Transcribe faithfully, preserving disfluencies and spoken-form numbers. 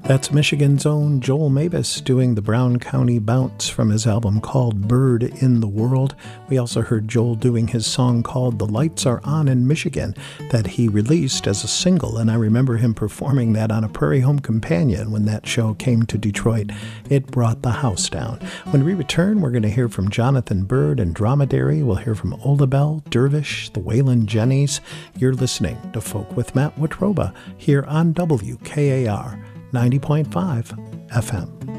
That's Michigan's own Joel Mavis doing the Brown County Bounce from his album called Bird in the World. We also heard Joel doing his song called The Lights Are On in Michigan that he released as a single, and I remember him performing that on a Prairie Home Companion when that show came to Detroit. It brought the house down. When we return, we're going to hear from Jonathan Bird and Dromedary. We'll hear from Olabelle, Dervish, the Waylon Jennies. You're listening to Folk with Matt Watroba here on W K A R ninety point five F M.